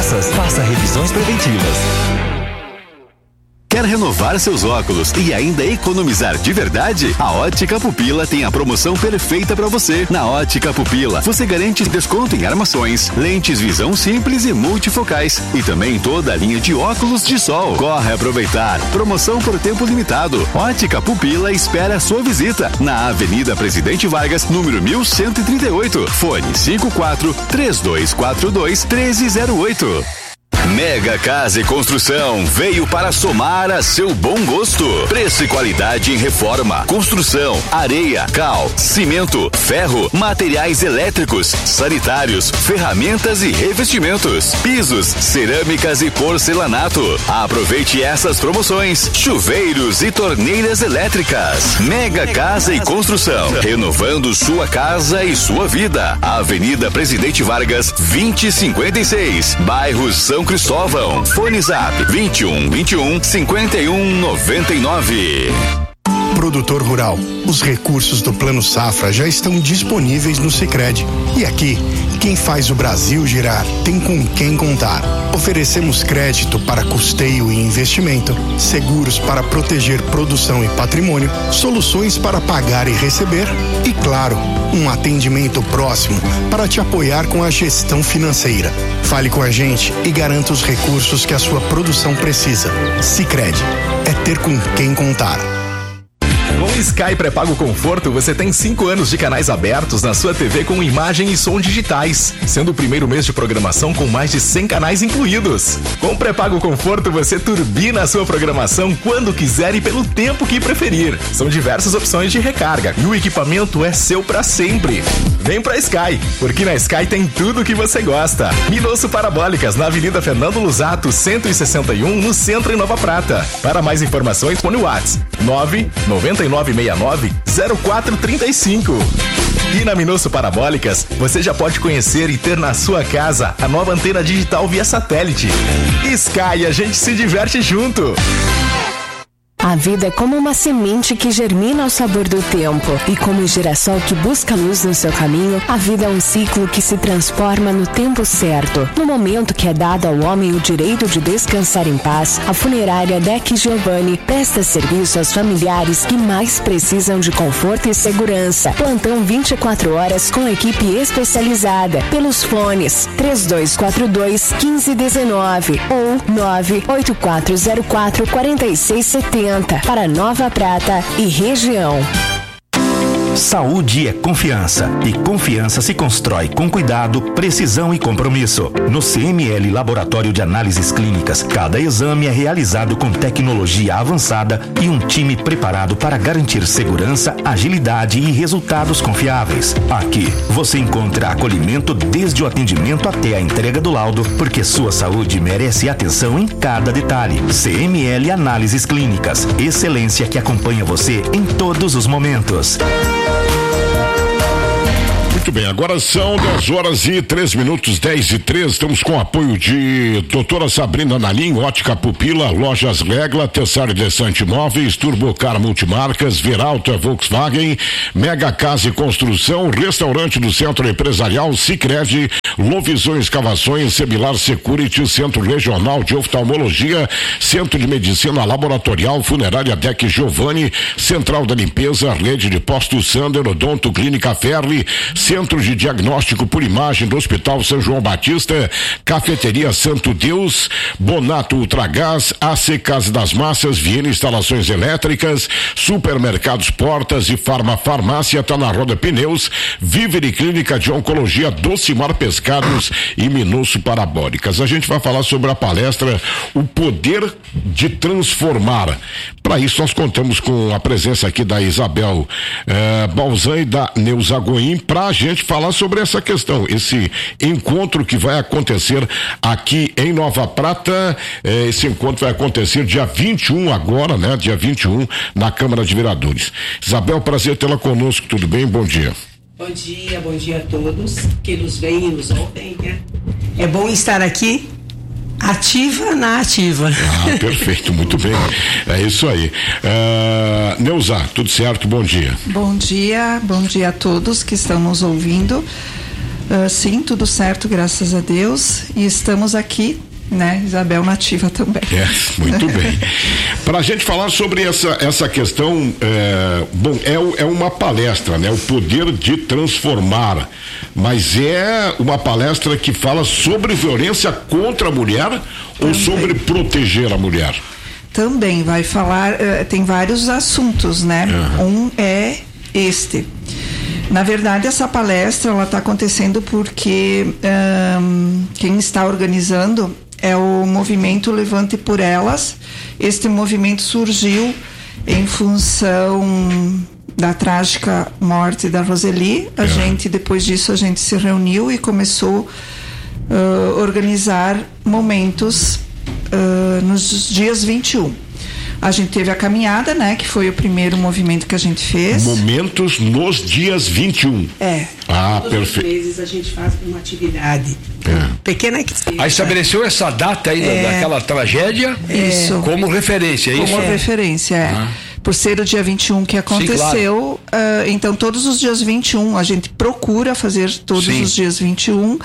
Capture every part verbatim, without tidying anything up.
peças. Faça revisões preventivas. Quer renovar seus óculos e ainda economizar de verdade? A Ótica Pupila tem a promoção perfeita para você. Na Ótica Pupila, você garante desconto em armações, lentes visão simples e multifocais e também toda a linha de óculos de sol. Corre aproveitar. Promoção por tempo limitado. Ótica Pupila espera a sua visita na Avenida Presidente Vargas, número mil cento e trinta e oito. Fone cinco quatro três dois quatro dois um três zero oito. Mega Casa e Construção veio para somar a seu bom gosto. Preço e qualidade em reforma, construção, areia, cal, cimento, ferro, materiais elétricos, sanitários, ferramentas e revestimentos, pisos, cerâmicas e porcelanato. Aproveite essas promoções. Chuveiros e torneiras elétricas. Mega Casa e Construção, renovando sua casa e sua vida. Avenida Presidente Vargas, vinte e cinquenta e seis, bairro São Cristóvão. Fone Zap vinte e um, vinte e um, cinquenta e um, noventa e nove. Produtor rural, os recursos do Plano Safra já estão disponíveis no Sicredi. E aqui, quem faz o Brasil girar tem com quem contar. Oferecemos crédito para custeio e investimento, seguros para proteger produção e patrimônio, soluções para pagar e receber e, claro, um atendimento próximo para te apoiar com a gestão financeira. Fale com a gente e garanta os recursos que a sua produção precisa. Sicredi, é ter com quem contar. Com o Sky Pré-Pago Conforto, você tem cinco anos de canais abertos na sua T V com imagem e som digitais, sendo o primeiro mês de programação com mais de cem canais incluídos. Com o Pré-Pago Conforto, você turbina a sua programação quando quiser e pelo tempo que preferir. São diversas opções de recarga e o equipamento é seu para sempre. Vem pra Sky, porque na Sky tem tudo o que você gosta. Minosso Parabólicas, na Avenida Fernando Lusato, cento e sessenta e um, no centro em Nova Prata. Para mais informações, põe o WhatsApp nove nove nove seis nove zero quatro três cinco. E na Minosso Parabólicas, você já pode conhecer e ter na sua casa a nova antena digital via satélite. Sky, a gente se diverte junto. A vida é como uma semente que germina ao sabor do tempo. E como o girassol que busca luz no seu caminho, a vida é um ciclo que se transforma no tempo certo. No momento que é dado ao homem o direito de descansar em paz, a funerária Deck Giovanni presta serviço aos familiares que mais precisam de conforto e segurança. Plantão vinte e quatro horas com equipe especializada. Pelos fones três dois quatro dois, um cinco um nove ou nove oito quatro zero quatro, quatro seis sete zero para Nova Prata e região. Saúde é confiança e confiança se constrói com cuidado, precisão e compromisso. No C M L Laboratório de Análises Clínicas, cada exame é realizado com tecnologia avançada e um time preparado para garantir segurança, agilidade e resultados confiáveis. Aqui você encontra acolhimento desde o atendimento até a entrega do laudo, porque sua saúde merece atenção em cada detalhe. C M L Análises Clínicas, excelência que acompanha você em todos os momentos. Muito bem, agora são dez horas e três minutos, dez e três. Estamos com apoio de doutora Sabrina Nalim, Ótica Pupila, Lojas Regla, Tessari Desante Imóveis, Turbocar Multimarcas, Veralto é Volkswagen, Mega Casa e Construção, Restaurante do Centro Empresarial, Sicredi, Lovisão Escavações, Sebilar Security, Centro Regional de Oftalmologia, Centro de Medicina Laboratorial, Funerária Deck Giovanni, Central da Limpeza, Rede de Postos Sander, Odonto Clínica Ferri, Centro de Diagnóstico por Imagem do Hospital São João Batista, Cafeteria Santo Deus, Bonato Ultragás, A C Casa das Massas, Viena Instalações Elétricas, Supermercados Portas e Farma Farmácia, tá na Roda Pneus, Vivere Clínica de Oncologia, Docimar Pescados e Minosso Parabólicas. A gente vai falar sobre a palestra O Poder de Transformar. Para isso nós contamos com a presença aqui da Isabel eh, Balzan e da Neuza Goim para a gente falar sobre essa questão, esse encontro que vai acontecer aqui em Nova Prata. Eh, esse encontro vai acontecer dia vinte e um agora, né? Dia vinte e um na Câmara de Vereadores. Isabel, prazer tê-la conosco, tudo bem? Bom dia. Bom dia, bom dia a todos que nos veem e nos ouvem, né? É bom estar aqui, ativa na ativa. Ah, perfeito, muito bem. É isso aí. Uh, Neuza, tudo certo? Bom dia. Bom dia, bom dia a todos que estão nos ouvindo. Uh, sim, tudo certo, graças a Deus. E estamos aqui, né? Isabel nativa também. É, muito bem. Para a gente falar sobre essa, essa questão, é, bom, é, é uma palestra, né? O poder de transformar, mas é uma palestra que fala sobre violência contra a mulher também. Ou sobre proteger a mulher? Também vai falar, uh, tem vários assuntos, né? Uhum. Um é este. Na verdade, essa palestra ela está acontecendo porque um, quem está organizando é o movimento Levante por Elas. Este movimento surgiu em função da trágica morte da Roseli. A é. gente, depois disso, a gente se reuniu e começou a uh, organizar momentos uh, nos dias vinte e um. A gente teve a caminhada, né? Que foi o primeiro movimento que a gente fez. Momentos nos dias vinte e um. É. Ah, Todos perfeito. Todos os meses a gente faz uma atividade. É. Pequena que Aí estabeleceu essa data aí é. daquela tragédia Isso. como referência, é isso? Como é. referência, é. Ah. Por ser o dia vinte e um que aconteceu, Sim, claro. uh, então todos os dias vinte e um, a gente procura fazer todos Sim. os dias vinte e um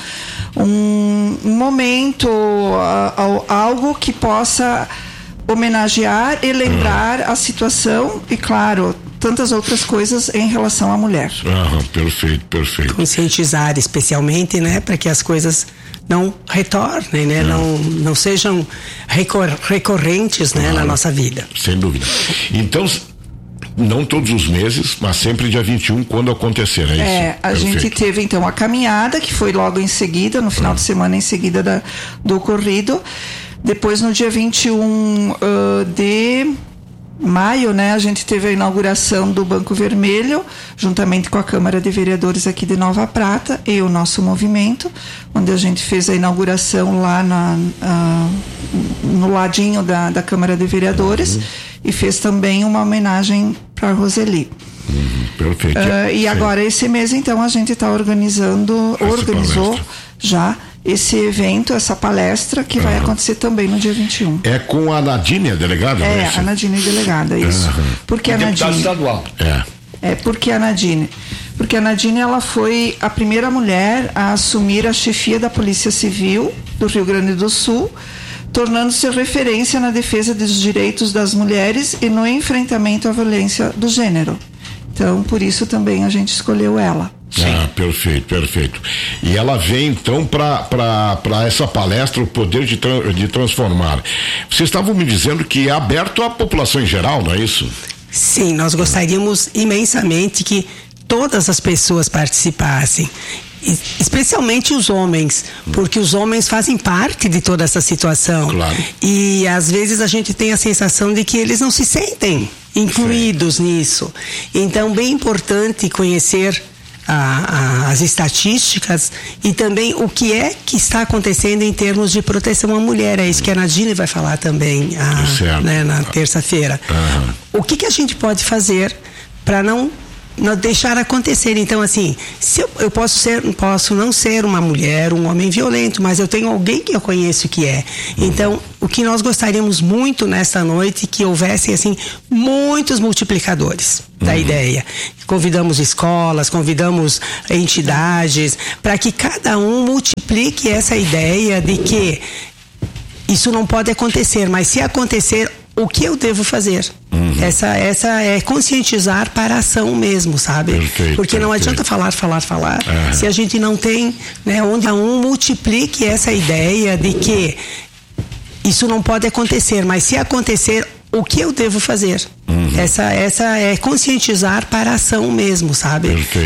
um, um momento, uh, algo que possa homenagear e lembrar a situação e, claro, tantas outras coisas em relação à mulher. Ah, perfeito, perfeito. Conscientizar especialmente, né, para que as coisas não retornem, né, é. não, não sejam recor- recorrentes, né, ah, na nossa vida. Sem dúvida. Então, não todos os meses, mas sempre dia vinte e um, quando acontecer, é isso? É, a perfeito. gente teve então a caminhada, que foi logo em seguida, no final ah. de semana em seguida da, do ocorrido. Depois, no dia vinte e um uh, de maio, né, a gente teve a inauguração do Banco Vermelho, juntamente com a Câmara de Vereadores aqui de Nova Prata e o nosso movimento, onde a gente fez a inauguração lá na, uh, no ladinho da, da Câmara de Vereadores uhum. e fez também uma homenagem para a Roseli. Uhum, perfeito. Uh, e agora, esse mês, então, a gente está organizando, Essa organizou palestra. já esse evento, essa palestra que uhum. vai acontecer também no dia vinte e um. É com a Nadine, a delegada? É, né? a Nadine delegada, isso. Uhum. Porque a Nadine, estadual. É. É, porque a Nadine? Porque a Nadine, ela foi a primeira mulher a assumir a chefia da Polícia Civil do Rio Grande do Sul, tornando-se referência na defesa dos direitos das mulheres e no enfrentamento à violência do gênero. Então, por isso também a gente escolheu ela. Sim. Ah, perfeito, perfeito. E ela vem então para essa palestra, o poder de, tra- de transformar. Vocês estavam me dizendo que é aberto à população em geral, não é isso? Sim, nós gostaríamos imensamente que todas as pessoas participassem, especialmente os homens, porque os homens fazem parte de toda essa situação. Claro. E às vezes a gente tem a sensação de que eles não se sentem incluídos Sim. nisso. Então, bem importante conhecer A, a, as estatísticas e também o que é que está acontecendo em termos de proteção à mulher. É isso que a Nadine vai falar também a, né, na terça-feira. Uhum. O que, que a gente pode fazer para não, não deixar acontecer? Então, assim, se eu, eu posso ser, posso não ser uma mulher, um homem violento, mas eu tenho alguém que eu conheço que é. Uhum. Então, o que nós gostaríamos muito nesta noite, que houvessem, assim, muitos multiplicadores da uhum. ideia. Convidamos escolas, convidamos entidades, para que cada um multiplique essa ideia de que isso não pode acontecer, mas se acontecer, o que eu devo fazer? Uhum. Essa, essa é conscientizar para a ação mesmo, sabe? Perfeito, Porque não perfeito. adianta falar, falar, falar, uhum. se a gente não tem, né, onde cada um multiplique essa ideia de que isso não pode acontecer, mas se acontecer, o que eu devo fazer? Uhum. Essa, essa é conscientizar para a ação mesmo, sabe? Perfeito.